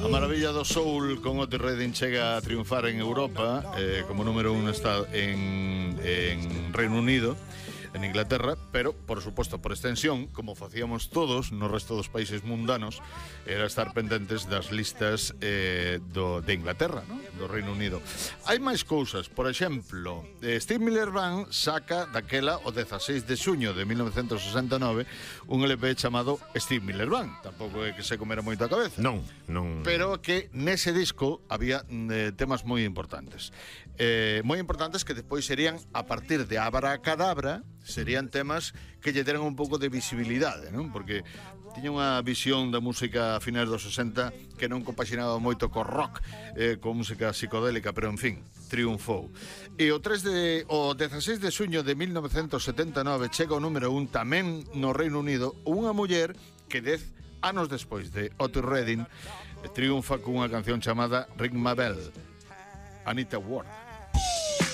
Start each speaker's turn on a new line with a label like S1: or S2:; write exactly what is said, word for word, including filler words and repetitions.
S1: A maravilla do soul con Otis Redding chega a triunfar en Europa, eh, como número uno está en, en Reino Unido, en Inglaterra, pero, por suposto, por extensión, como facíamos todos no resto dos países mundanos, era estar pendentes das listas eh, do, de Inglaterra, ¿no? Do Reino Unido. Hai máis cousas, por exemplo, eh, Steve Miller Band saca daquela o dezaseis de xuño de mil novecentos sesenta e nove un L P chamado Steve Miller Band. Tampouco é que se comera moito a cabeza.
S2: Non, non.
S1: Pero que nese disco había eh, temas moi importantes. Eh, moi importantes que despois serían, a partir de Abracadabra, serían temas que lle deran un pouco de visibilidade, non? Porque tiña unha visión da música a finais dos sesenta que non compaxinaba moito co rock, eh, con música psicodélica, pero en fin, triunfou. E o tres de o dezaseis de xuño de mil novecentos setenta e nove chega o número un tamén no Reino Unido unha muller que dez anos despois de Otis Redding triunfa cunha canción chamada Ring My Bell, Anita Ward.